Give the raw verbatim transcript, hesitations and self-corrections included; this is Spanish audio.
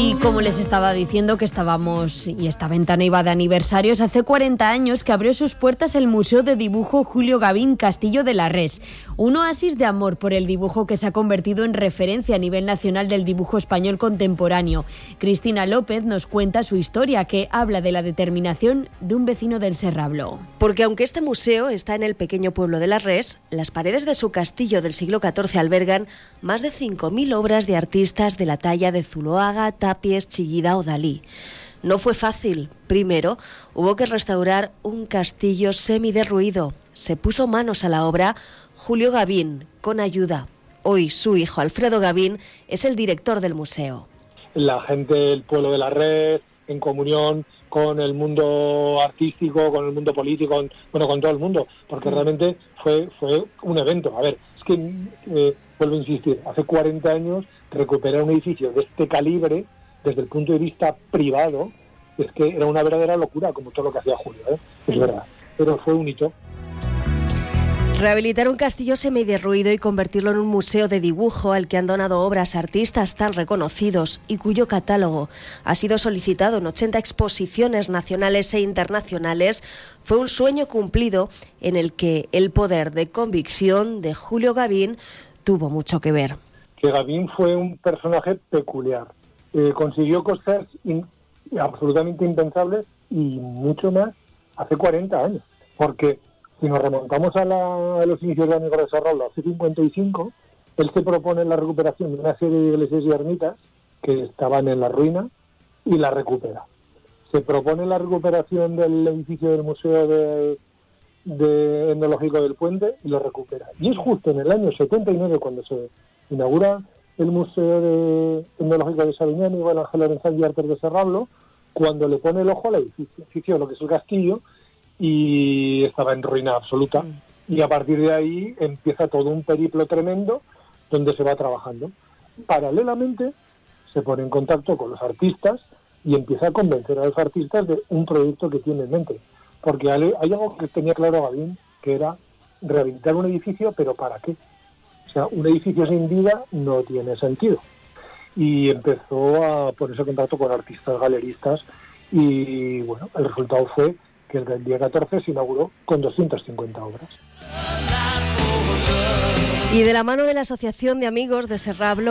Y como les estaba diciendo que estábamos y esta ventana iba de aniversarios, hace cuarenta años que abrió sus puertas el Museo de Dibujo Julio Gavín Castillo de la Res, un oasis de amor por el dibujo que se ha convertido en referencia a nivel nacional del dibujo español contemporáneo. Cristina López nos cuenta su historia, que habla de la determinación de un vecino del Serrablo. Porque aunque este museo está en el pequeño pueblo de la Res, las paredes de su castillo del siglo catorce albergan más de cinco mil obras de artistas de la talla de Zuloaga, Tapies, Chillida o Dalí. No fue fácil. Primero, hubo que restaurar un castillo semiderruido. Se puso manos a la obra Julio Gavín, con ayuda. Hoy su hijo Alfredo Gavín es el director del museo. La gente del pueblo de la Res, en comunión con el mundo artístico, con el mundo político, con, bueno, con todo el mundo, porque realmente fue, fue un evento. A ver, es que, eh, vuelvo a insistir, hace cuarenta años recuperar un edificio de este calibre, desde el punto de vista privado, es que era una verdadera locura, como todo lo que hacía Julio, ¿eh? Es verdad, pero fue un hito. Rehabilitar un castillo semiderruido y convertirlo en un museo de dibujo al que han donado obras artistas tan reconocidos y cuyo catálogo ha sido solicitado en ochenta exposiciones nacionales e internacionales, fue un sueño cumplido en el que el poder de convicción de Julio Gavín tuvo mucho que ver. Que Gavín fue un personaje peculiar. Eh, consiguió cosas in, absolutamente impensables y mucho más hace cuarenta años. Porque si nos remontamos a, la, a los inicios de Amigos de Serrablo, hace cincuenta y cinco, él se propone la recuperación de una serie de iglesias y ermitas que estaban en la ruina y la recupera. Se propone la recuperación del edificio del Museo de, de Etnológico del Puente y lo recupera. Y es justo en el año setenta y nueve cuando se inaugura el Museo de Etnológico de Sabiñán y Miguel Ángel Lorenzán y Artes de Serrablo, cuando le pone el ojo al edificio, edificio lo que es el castillo, y estaba en ruina absoluta. Mm. Y a partir de ahí empieza todo un periplo tremendo donde se va trabajando. Paralelamente se pone en contacto con los artistas y empieza a convencer a los artistas de un proyecto que tiene en mente. Porque hay algo que tenía claro Gavín, que era rehabilitar un edificio, pero ¿para qué? O sea, un edificio sin vida no tiene sentido. Y empezó a ponerse en contacto con artistas galeristas y, bueno, el resultado fue que el día catorce se inauguró con doscientas cincuenta obras. Y de la mano de la Asociación de Amigos de Serrablo,